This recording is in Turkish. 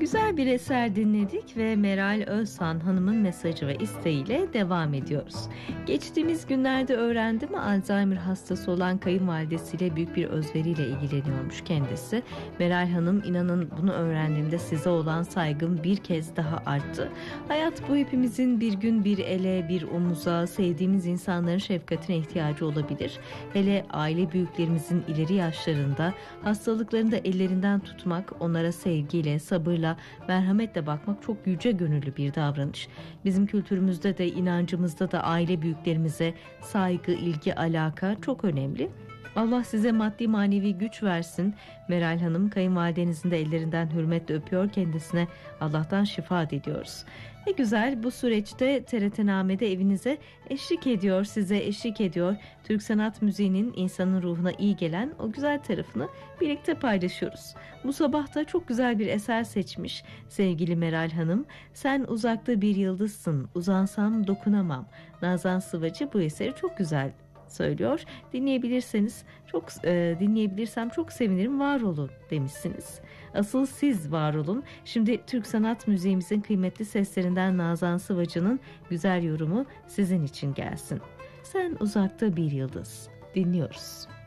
Güzel bir eser dinledik ve Meral Özsan Hanım'ın mesajı ve isteğiyle devam ediyoruz. Geçtiğimiz günlerde öğrendim, Alzheimer hastası olan kayınvalidesiyle büyük bir özveriyle ilgileniyormuş kendisi. Meral Hanım, inanın bunu öğrendiğimde size olan saygım bir kez daha arttı. Hayat bu, hepimizin bir gün bir ele, bir omuza, sevdiğimiz insanların şefkatine ihtiyacı olabilir. Hele aile büyüklerimizin ileri yaşlarında hastalıklarını da ellerinden tutmak, onlara sevgiyle, sabırla, merhametle bakmak çok yüce gönüllü bir davranış. Bizim kültürümüzde de, inancımızda da aile büyüklerimize saygı, ilgi, alaka çok önemli. Allah size maddi manevi güç versin. Meral Hanım, kayınvalidenizin de ellerinden hürmetle öpüyor, kendisine Allah'tan şifa diliyoruz. Ne güzel, bu süreçte TRT-Name'de evinize eşlik ediyor, size eşlik ediyor. Türk sanat müziğinin insanın ruhuna iyi gelen o güzel tarafını birlikte paylaşıyoruz. Bu sabah da çok güzel bir eser seçmiş sevgili Meral Hanım. Sen uzakta bir yıldızsın, uzansam dokunamam. Nazan Sıvacı bu eseri çok güzel söylüyor. Dinleyebilirsem çok sevinirim, var olun demişsiniz. Asıl siz var olun. Şimdi Türk sanat müziğimizin kıymetli seslerinden Nazan Sıvacı'nın güzel yorumu sizin için gelsin. Sen uzakta bir yıldız. Dinliyoruz.